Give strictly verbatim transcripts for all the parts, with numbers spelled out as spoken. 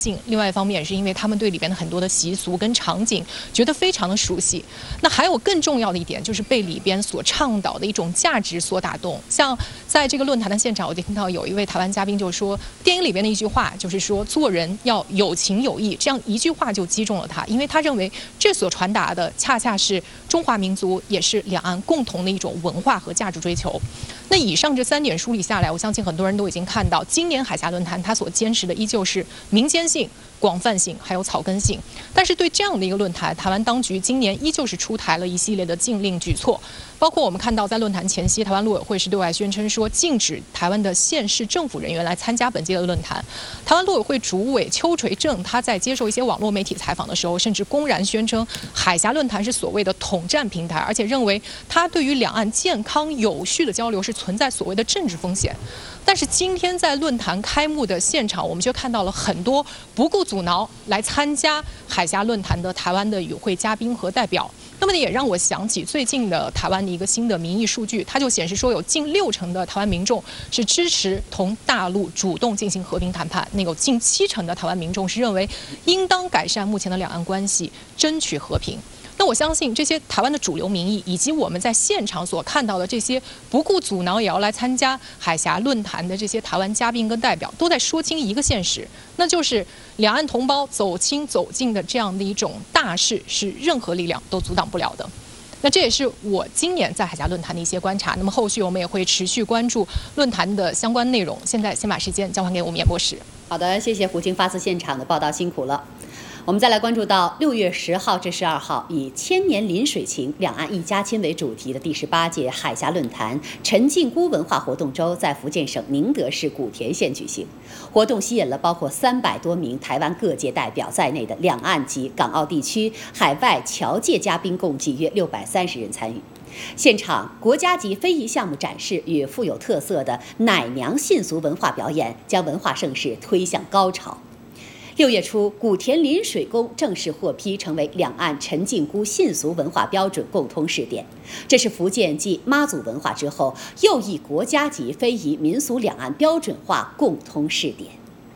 另外一方面是因为他们对里边的很多的习俗跟场景觉得非常的熟悉。那还有更重要的一点，就是被里边所倡导的一种价值所打动。像在这个论坛的现场，我就听到有一位台湾嘉宾就说，电影里边的一句话就是说，做人要有情有义，这样一句话就击中了他，因为他认为这所传达的恰恰是中华民族，也是两岸共同的一种文化和价值追求。那以上这三点梳理下来，我相信很多人都已经看到，今年海峡论坛它所坚持的依旧是民间性、广泛性还有草根性。但是对这样的一个论坛，台湾当局今年依旧是出台了一系列的禁令举措，包括我们看到在论坛前夕，台湾陆委会是对外宣称说，禁止台湾的县市政府人员来参加本届的论坛。台湾陆委会主委邱垂正他在接受一些网络媒体采访的时候，甚至公然宣称海峡论坛是所谓的统战平台，而且认为它对于两岸健康有序的交流是存在所谓的政治风险。但是今天在论坛开幕的现场，我们就看到了很多不顾阻挠来参加海峡论坛的台湾的与会嘉宾和代表。那么也让我想起最近的台湾的一个新的民意数据，它就显示说有近六成的台湾民众是支持同大陆主动进行和平谈判，那有近七成的台湾民众是认为应当改善目前的两岸关系，争取和平。那我相信这些台湾的主流民意，以及我们在现场所看到的这些不顾阻挠也要来参加海峡论坛的这些台湾嘉宾跟代表，都在说清一个现实，那就是两岸同胞走亲走近的这样的一种大势，是任何力量都阻挡不了的。那这也是我今年在海峡论坛的一些观察。那么后续我们也会持续关注论坛的相关内容。现在先把时间交还给我们演播室。 好的，谢谢胡青发自现场的报道，辛苦了。我们再来关注到六月十号至十二号，以千年临水情，两岸一家亲为主题的第十八届海峡论坛陈靖姑文化活动周在福建省宁德市古田县举行。活动吸引了包括三百多名台湾各界代表在内的两岸及港澳地区海外侨界嘉宾，共计约六百三十人参与。现场国家级非遗项目展示与富有特色的奶娘信俗文化表演，将文化盛事推向高潮。六月初，古田临水宫正式获批成为两岸陈靖姑信俗文化标准共通试点，这是福建继妈祖文化之后又一国家级非遗民俗两岸标准化共通试点。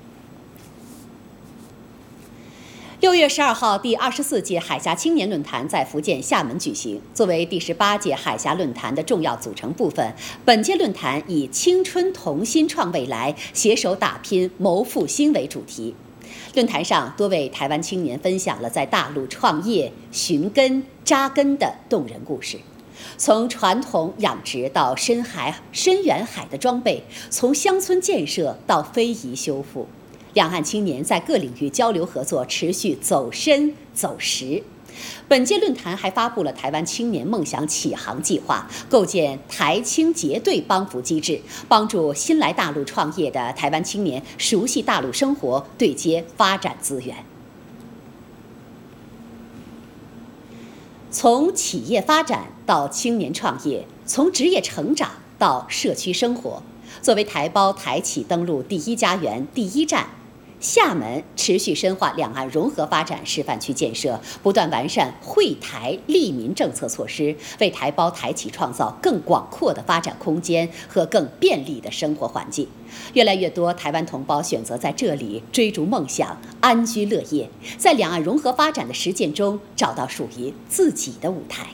六月十二号，第二十四届海峡青年论坛在福建厦门举行。作为第十八届海峡论坛的重要组成部分，本届论坛以青春同心创未来，携手打拼谋复兴为主题。论坛上，多位台湾青年分享了在大陆创业、寻根、扎根的动人故事。从传统养殖到深海、深远海的装备，从乡村建设到非遗修复，两岸青年在各领域交流合作持续走深走实。本届论坛还发布了台湾青年梦想启航计划，构建台青结对帮扶机制，帮助新来大陆创业的台湾青年熟悉大陆生活，对接发展资源。从企业发展到青年创业，从职业成长到社区生活，作为台胞台企登陆第一家园、第一站，厦门持续深化两岸融合发展示范区建设，不断完善惠台利民政策措施，为台胞台企创造更广阔的发展空间和更便利的生活环境。越来越多台湾同胞选择在这里追逐梦想、安居乐业，在两岸融合发展的实践中找到属于自己的舞台。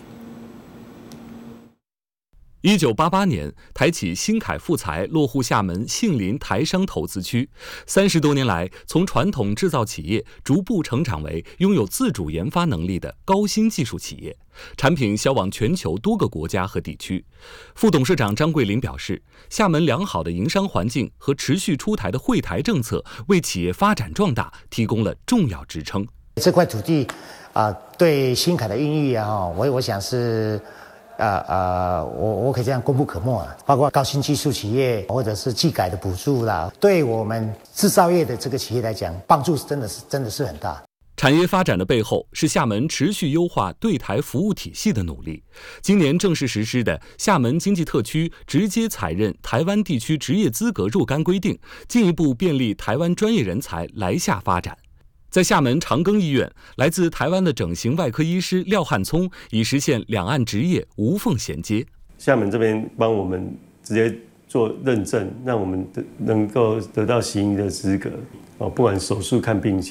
一九八八年，台企新凯富材落户厦门杏林台商投资区。三十多年来，从传统制造企业逐步成长为拥有自主研发能力的高新技术企业，产品销往全球多个国家和地区。副董事长张桂林表示，厦门良好的营商环境和持续出台的惠台政策，为企业发展壮大提供了重要支撑。 这块土地啊、呃，对新凯的孕育啊，我我想是。呃呃，我我可以这样功不可没啊，包括高新技术企业或者是技改的补助啦，对我们制造业的这个企业来讲，帮助真的是真的是很大。 产业发展的背后是厦门持续优化对台服务体系的努力。今年正式实施的厦门经济特区直接采认台湾地区职业资格若干规定，进一步便利台湾专业人才来厦发展。在厦门长庚医院，来自台湾的整形外科医师廖汉聪已实现两岸职业无缝衔接。 厦门这边帮我们直接做认证，让我们能够得到行医的资格。哦，不管手术看病。